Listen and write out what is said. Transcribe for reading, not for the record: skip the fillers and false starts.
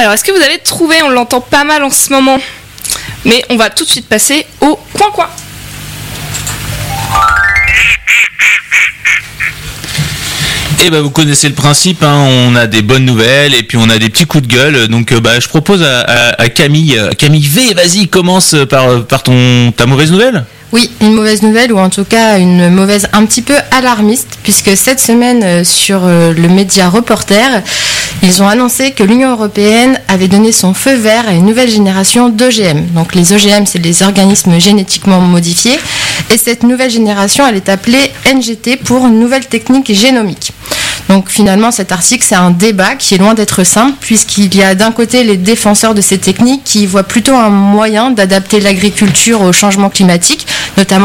Alors, est-ce que vous avez trouvé? On l'entend pas mal en ce moment. Mais on va tout de suite passer au coin-coin. Et vous connaissez le principe, hein, on a des bonnes nouvelles et puis on a des petits coups de gueule. Donc je propose à Camille V, vas-y, commence par ta mauvaise nouvelle. Oui, une mauvaise nouvelle, ou en tout cas une mauvaise un petit peu alarmiste, puisque cette semaine sur le média Reporter, ils ont annoncé que l'Union européenne avait donné son feu vert à une nouvelle génération d'OGM. Donc les OGM, c'est les organismes génétiquement modifiés, et cette nouvelle génération, elle est appelée NGT pour Nouvelle Technique Génomique. Donc finalement, cet article, c'est un débat qui est loin d'être simple, puisqu'il y a d'un côté les défenseurs de ces techniques qui voient plutôt un moyen d'adapter l'agriculture au changement climatique, notamment